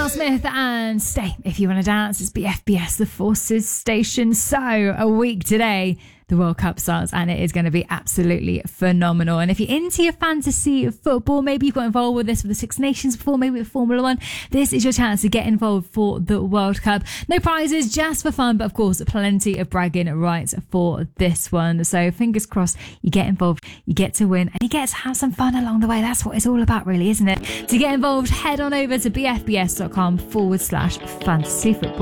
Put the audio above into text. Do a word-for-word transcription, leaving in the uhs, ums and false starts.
Will Smith and Stay If You Want to Dance. It's B F B S, the Forces Station. So, a week today, the World Cup starts and it is going to be absolutely phenomenal. And if you're into your fantasy football, maybe you've got involved with this with the Six Nations before, maybe with Formula One, this is your chance to get involved for the World Cup. No prizes, just for fun, but of course, plenty of bragging rights for this one. So fingers crossed, you get involved, you get to win, and you get to have some fun along the way. That's what it's all about, really, isn't it? To get involved, head on over to bfbs.com forward slash fantasy football.